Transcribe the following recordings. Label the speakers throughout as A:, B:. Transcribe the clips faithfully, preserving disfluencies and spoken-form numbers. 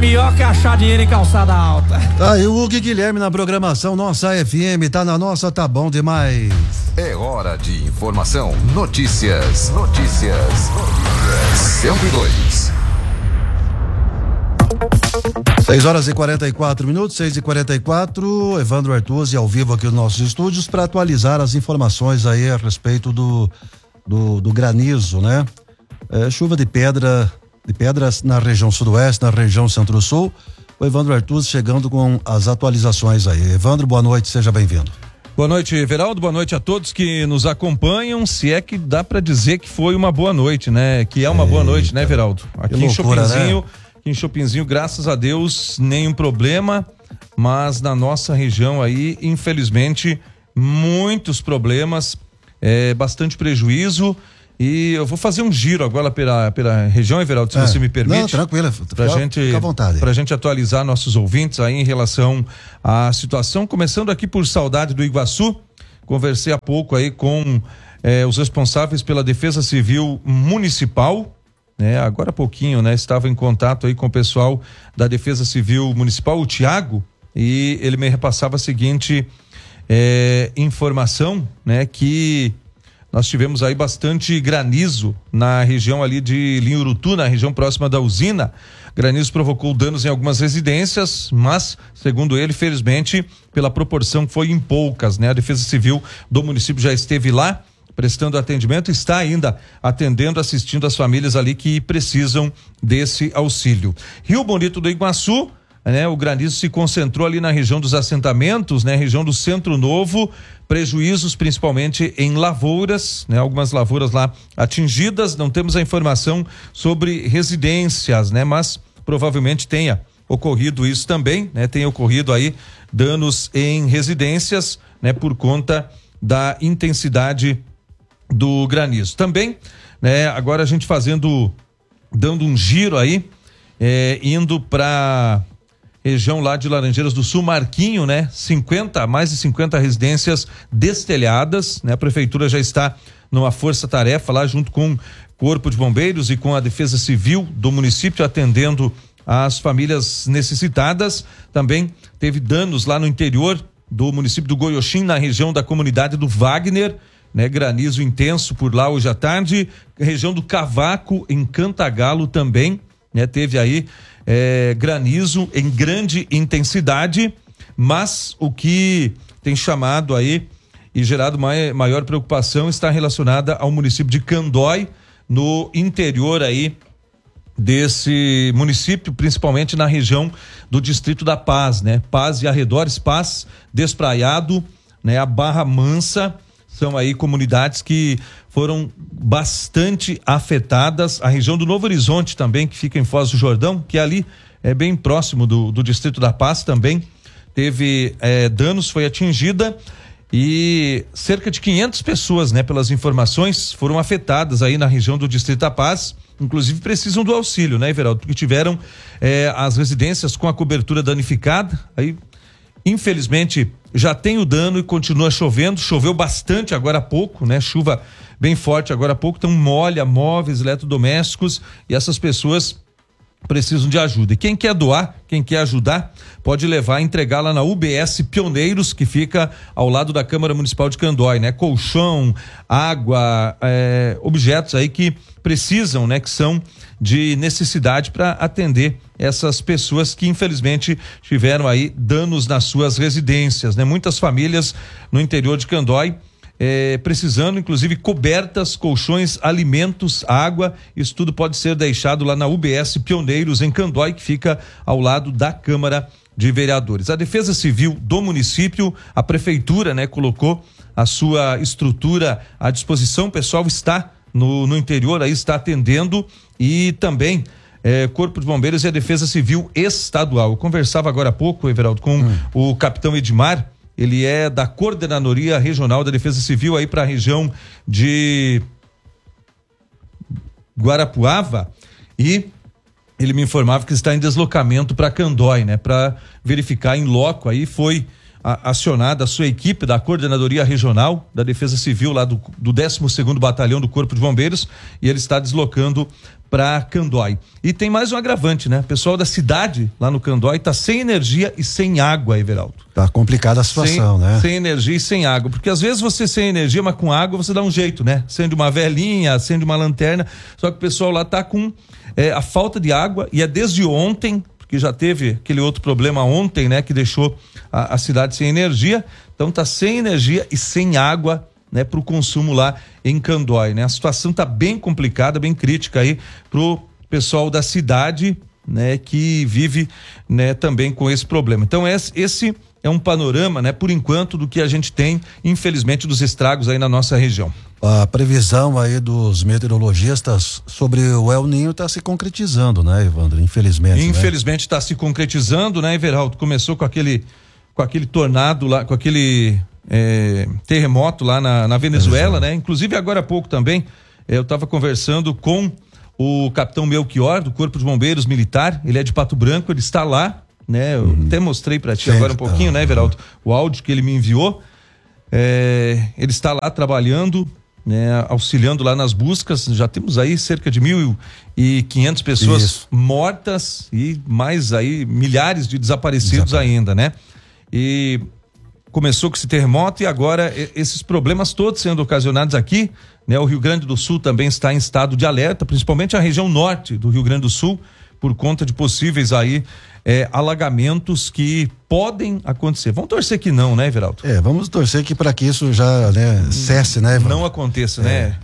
A: melhor que achar dinheiro em calçada alta.
B: Tá, e o Hugo Guilherme na programação Nossa F M, tá na nossa, tá bom demais.
C: É hora de informação, notícias, notícias, notícias. cento e dois.
B: seis horas e quarenta e quatro minutos, seis e quarenta e quatro, Evandro Artuzzi ao vivo aqui nos nossos estúdios para atualizar as informações aí a respeito do, do, do granizo, né? É, chuva de pedra, de pedras na região sudoeste, na região centro-sul. O Evandro Artuzzi chegando com as atualizações aí. Evandro, boa noite, seja bem-vindo.
D: Boa noite, Everaldo, boa noite a todos que nos acompanham, se é que dá para dizer que foi uma boa noite, né? Que é uma Eita. boa noite, né, Everaldo? Aqui em Chopinzinho, né? Aqui em Chopinzinho, graças a Deus, nenhum problema, mas na nossa região aí, infelizmente, muitos problemas, é, bastante prejuízo. E eu vou fazer um giro agora pela, pela região, Everaldo, se é. você me permite.
B: Não, tranquilo,
D: pra fica, gente, fica à vontade. Pra gente atualizar nossos ouvintes aí em relação à situação, começando aqui por Saudade do Iguaçu. Conversei há pouco aí com eh, os responsáveis pela Defesa Civil Municipal, né? Agora há pouquinho, né? Estava em contato aí com o pessoal da Defesa Civil Municipal, o Tiago, e ele me repassava a seguinte eh, informação, né? Que nós tivemos aí bastante granizo na região ali de Linhurutu, na região próxima da usina. Granizo provocou danos em algumas residências, mas, segundo ele, felizmente, pela proporção foi em poucas, né? A Defesa Civil do município já esteve lá, prestando atendimento, está ainda atendendo, assistindo as famílias ali que precisam desse auxílio. Rio Bonito do Iguaçu, né? O granizo se concentrou ali na região dos assentamentos, né? Região do Centro Novo, prejuízos principalmente em lavouras, né? Algumas lavouras lá atingidas, não temos a informação sobre residências, né? Mas provavelmente tenha ocorrido isso também, né? Tenha ocorrido aí danos em residências, né? Por conta da intensidade do granizo. Também, né? Agora a gente fazendo, dando um giro aí, é, indo para região lá de Laranjeiras do Sul, Marquinho, né? cinquenta, mais de cinquenta residências destelhadas, né? A prefeitura já está numa força-tarefa lá junto com o Corpo de Bombeiros e com a Defesa Civil do município atendendo as famílias necessitadas. Também teve danos lá no interior do município do Goioxim, na região da comunidade do Wagner, né? Granizo intenso por lá hoje à tarde. Região do Cavaco, em Cantagalo também, né? Teve aí É, granizo em grande intensidade, mas o que tem chamado aí e gerado mai, maior preocupação está relacionada ao município de Candói, no interior aí desse município, principalmente na região do Distrito da Paz, né? Paz e arredores, Paz, Despraiado, né? A Barra Mansa, são aí comunidades que foram bastante afetadas. A região do Novo Horizonte também, que fica em Foz do Jordão, que ali é bem próximo do, do Distrito da Paz, também teve é, danos, foi atingida, e cerca de quinhentas pessoas, né, pelas informações, foram afetadas aí na região do Distrito da Paz, inclusive precisam do auxílio, né, Everaldo? Porque tiveram é, as residências com a cobertura danificada, aí infelizmente já tem o dano e continua chovendo, choveu bastante agora há pouco, né? Chuva bem forte agora há pouco, então molha móveis, eletrodomésticos, e essas pessoas precisam de ajuda. E quem quer doar, quem quer ajudar, pode levar, entregar lá na U B S Pioneiros, que fica ao lado da Câmara Municipal de Candói, né? Colchão, água, é, objetos aí que precisam, né? Que são de necessidade para atender essas pessoas que infelizmente tiveram aí danos nas suas residências, né? Muitas famílias no interior de Candói É, precisando, inclusive, cobertas, colchões, alimentos, água. Isso tudo pode ser deixado lá na U B S Pioneiros, em Candói, que fica ao lado da Câmara de Vereadores. A Defesa Civil do município, a prefeitura, né, colocou a sua estrutura à disposição. O pessoal está no, no interior, aí está atendendo, e também É, Corpo de Bombeiros e a Defesa Civil Estadual. Eu conversava agora há pouco, Everaldo, com hum. o capitão Edmar. Ele é da Coordenadoria Regional da Defesa Civil aí para a região de Guarapuava, e ele me informava que está em deslocamento para Candói, né? Para verificar em loco. Aí foi a, acionada a sua equipe da Coordenadoria Regional da Defesa Civil lá do, do décimo segundo Batalhão do Corpo de Bombeiros, e ele está deslocando para Candói. E tem mais um agravante, né? O pessoal da cidade lá no Candói tá sem energia e sem água, Everaldo.
B: Tá complicada a situação,
D: sem,
B: né?
D: Sem energia e sem água, porque às vezes você sem energia, mas com água você dá um jeito, né? Acende uma velinha, acende uma lanterna, só que o pessoal lá tá com é, a falta de água e é desde ontem, porque já teve aquele outro problema ontem, né? Que deixou a, a cidade sem energia, então tá sem energia e sem água, né, para o consumo lá em Candói, né? A situação tá bem complicada, bem crítica aí pro pessoal da cidade, né, que vive, né, também com esse problema. Então esse, esse é um panorama, né, por enquanto, do que a gente tem, infelizmente, dos estragos aí na nossa região.
B: A previsão aí dos meteorologistas sobre o El Ninho está se concretizando, né, Evandro? Infelizmente.
D: Infelizmente está, né, se concretizando, né, Everaldo? Começou com aquele, com aquele tornado lá, com aquele É, terremoto lá na, na Venezuela, né? Inclusive agora há pouco também eu estava conversando com o capitão Melchior do Corpo de Bombeiros Militar, ele é de Pato Branco, ele está lá, né? Eu uhum. até mostrei para ti Sim, agora um pouquinho, tá, né, Everaldo? Uhum. O áudio que ele me enviou, é, ele está lá trabalhando, né? Auxiliando lá nas buscas, já temos aí cerca de mil e quinhentas pessoas Isso. mortas e mais aí milhares de desaparecidos Exato. ainda, né? E começou com esse terremoto e agora esses problemas todos sendo ocasionados aqui, né? O Rio Grande do Sul também está em estado de alerta, principalmente a região norte do Rio Grande do Sul, por conta de possíveis aí é, alagamentos que podem acontecer. Vamos torcer que não, né, Everaldo?
B: É, vamos torcer que para que isso já, né, cesse, né, Everaldo?
D: Não aconteça,
B: é.
D: né?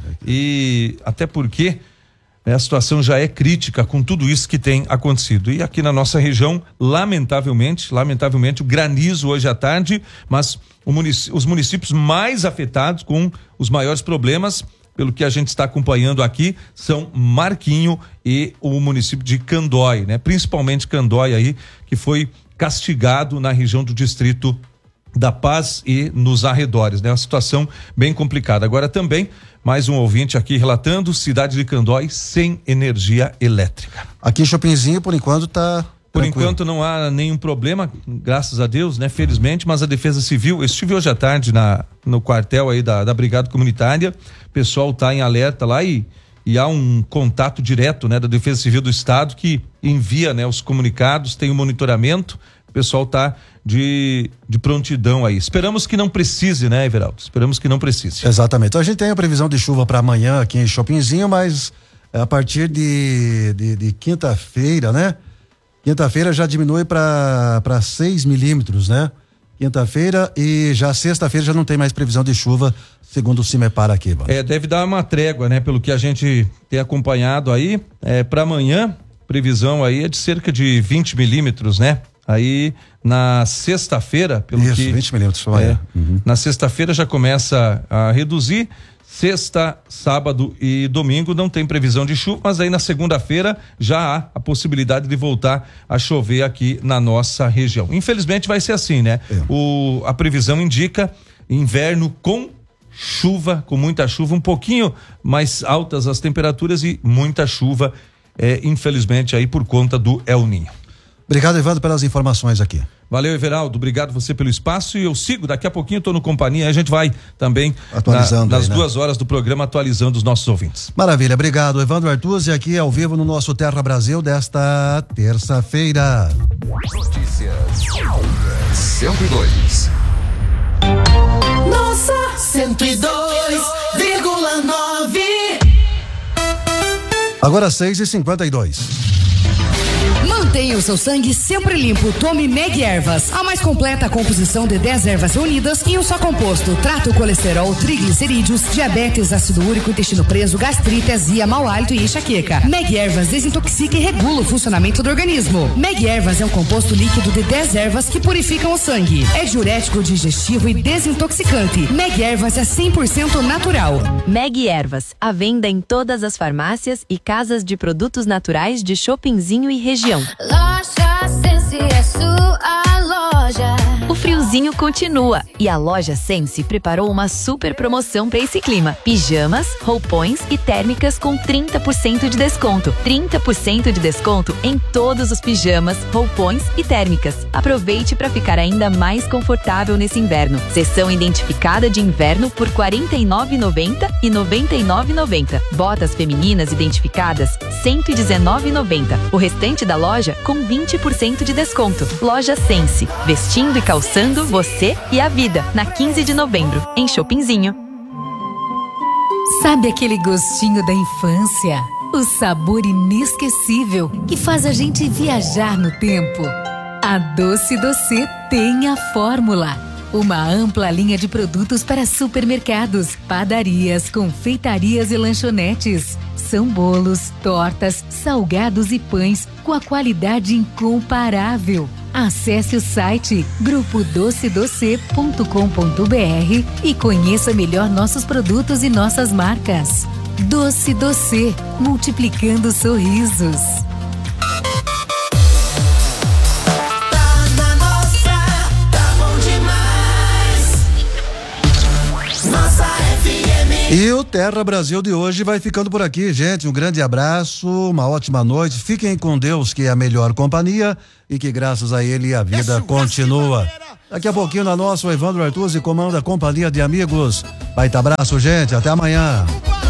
D: E até porque a situação já é crítica com tudo isso que tem acontecido. E aqui na nossa região, lamentavelmente, lamentavelmente, o granizo hoje à tarde, mas munic- os municípios mais afetados com os maiores problemas, pelo que a gente está acompanhando aqui, são Marquinho e o município de Candói, né? Principalmente Candói aí, que foi castigado na região do distrito da Paz e nos arredores, né? Uma situação bem complicada. Agora também, mais um ouvinte aqui relatando, cidade de Candói sem energia elétrica.
B: Aqui em Chopinzinho, por enquanto, tá
D: Por
B: tranquilo.
D: enquanto não há nenhum problema, graças a Deus, né? Felizmente, mas a Defesa Civil, eu estive hoje à tarde na, no quartel aí da, da Brigada Comunitária, o pessoal tá em alerta lá e, e há um contato direto, né? Da Defesa Civil do Estado que envia, né? Os comunicados, tem o um monitoramento, o pessoal tá de, de prontidão aí. Esperamos que não precise, né, Everaldo? Esperamos que não precise.
B: Exatamente. Então a gente tem a previsão de chuva para amanhã aqui em Chopinzinho, mas a partir de, de, de quinta-feira, né? Quinta-feira já diminui para para seis milímetros, né? Quinta-feira e já sexta-feira já não tem mais previsão de chuva, segundo o CIMEPAR aqui, mano.
D: É, deve dar uma trégua, né? Pelo que a gente tem acompanhado aí, é, para amanhã, previsão aí é de cerca de vinte milímetros, né? Aí na sexta-feira, pelo
B: Isso,
D: que
B: vinte milímetros só é,
D: uhum. Na sexta-feira já começa a reduzir. Sexta, sábado e domingo não tem previsão de chuva, mas aí na segunda-feira já há a possibilidade de voltar a chover aqui na nossa região. Infelizmente vai ser assim, né? É. O, a previsão indica inverno com chuva, com muita chuva, um pouquinho mais altas as temperaturas e muita chuva, é, infelizmente aí por conta do El Ninho.
B: Obrigado, Evandro, pelas informações aqui.
D: Valeu, Everaldo, obrigado você pelo espaço e eu sigo, daqui a pouquinho eu tô no Companhia, a gente vai também atualizando na, nas aí, né? duas horas do programa atualizando os nossos ouvintes.
B: Maravilha, obrigado, Evandro Artuzzi, aqui ao vivo no nosso Terra Brasil desta terça-feira.
C: Notícias cento e dois.
E: Nossa, cento e dois vírgula nove.
B: Agora seis e cinquenta e dois.
F: Mantenha o seu sangue sempre limpo. Tome Meg Ervas, a mais completa composição de dez ervas reunidas em um só composto. Trata o colesterol, triglicerídeos, diabetes, ácido úrico, intestino preso, gastrite, azia, mau hálito e enxaqueca. Meg Ervas desintoxica e regula o funcionamento do organismo. Meg Ervas é um composto líquido de dez ervas que purificam o sangue. É diurético, digestivo e desintoxicante. Meg Ervas é cem por cento natural.
G: Meg Ervas, à venda em todas as farmácias e casas de produtos naturais de Chopinzinho e região.
H: Loja Sense é sua loja.
G: O friozinho friozinho continua e a loja Sense preparou uma super promoção para esse clima. Pijamas, roupões e térmicas com trinta por cento de desconto. trinta por cento de desconto em todos os pijamas, roupões e térmicas. Aproveite para ficar ainda mais confortável nesse inverno. Seção identificada de inverno por quarenta e nove reais e noventa centavos e noventa e nove reais e noventa centavos. Botas femininas identificadas cento e dezenove reais e noventa centavos. O restante da loja com vinte por cento de desconto. Loja Sense, vestindo e calçando você e a vida. Na quinze de novembro, em Shoppingzinho.
H: Sabe aquele gostinho da infância? O sabor inesquecível que faz a gente viajar no tempo. A Doce Doce tem a fórmula. Uma ampla linha de produtos para supermercados, padarias, confeitarias e lanchonetes. São bolos, tortas, salgados e pães com a qualidade incomparável. Acesse o site grupo doce doce ponto com ponto br e conheça melhor nossos produtos e nossas marcas. Doce Doce, multiplicando sorrisos.
B: E o Terra Brasil de hoje vai ficando por aqui, gente. Um grande abraço, uma ótima noite. Fiquem com Deus, que é a melhor companhia e que graças a ele a vida continua. Daqui a pouquinho na nossa, o Evandro Artuzzi comanda a companhia de amigos. Baita abraço, gente. Até amanhã.